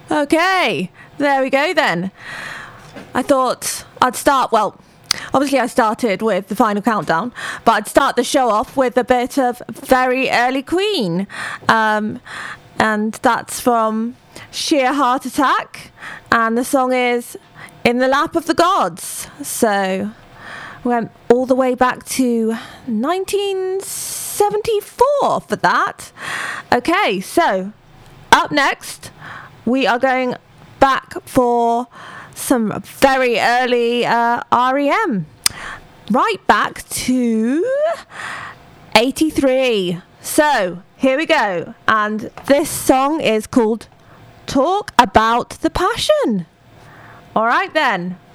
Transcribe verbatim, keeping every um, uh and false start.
Okay, there we go then. I thought I'd start, well, obviously I started with the final countdown, but I'd start the show off with a bit of very early Queen. Um, and that's from Sheer Heart Attack, and the song is In the Lap of the Gods. So went all the way back to nineteen seventy-four for that. Okay, so up next we are going back for some very early uh, R E M, right back to eighty-three. So here we go, and this song is called Talk About the Passion. All right then.